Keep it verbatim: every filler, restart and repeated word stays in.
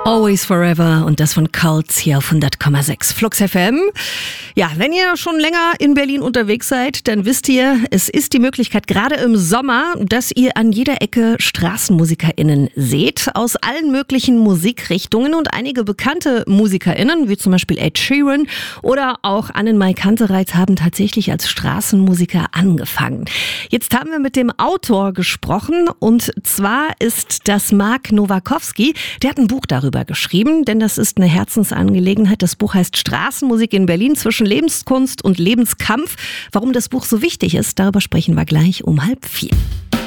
Always Forever und das von Cults hier auf hundert Komma sechs Flux F M. Ja, wenn ihr schon länger in Berlin unterwegs seid, dann wisst ihr, es ist die Möglichkeit, gerade im Sommer, dass ihr an jeder Ecke StraßenmusikerInnen seht, aus allen möglichen Musikrichtungen, und einige bekannte MusikerInnen, wie zum Beispiel Ed Sheeran oder auch Annenmai Kantereit, haben tatsächlich als Straßenmusiker angefangen. Jetzt haben wir mit dem Autor gesprochen, und zwar ist das Mark Nowakowski. Der hat ein Buch darüber geschrieben, denn das ist eine Herzensangelegenheit. Das Buch heißt Straßenmusik in Berlin zwischen Lebenskunst und Lebenskampf. Warum das Buch so wichtig ist, darüber sprechen wir gleich um halb vier.